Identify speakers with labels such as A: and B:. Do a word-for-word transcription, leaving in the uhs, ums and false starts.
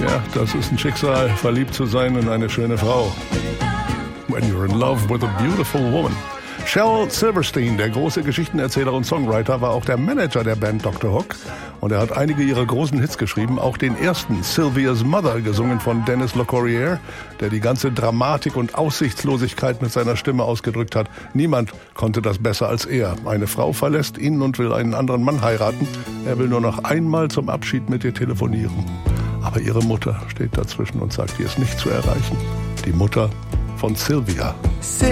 A: Ja, das ist ein Schicksal, verliebt zu sein in eine schöne Frau. When you're in love with a beautiful woman. Shel Silverstein, der große Geschichtenerzähler und Songwriter, war auch der Manager der Band Doktor Hook. Und er hat einige ihrer großen Hits geschrieben, auch den ersten, Sylvia's Mother, gesungen von Dennis LeCourrier, der die ganze Dramatik und Aussichtslosigkeit mit seiner Stimme ausgedrückt hat. Niemand konnte das besser als er. Eine Frau verlässt ihn und will einen anderen Mann heiraten. Er will nur noch einmal zum Abschied mit ihr telefonieren. Aber ihre Mutter steht dazwischen und sagt, die ist nicht zu erreichen. Die Mutter von Sylvia.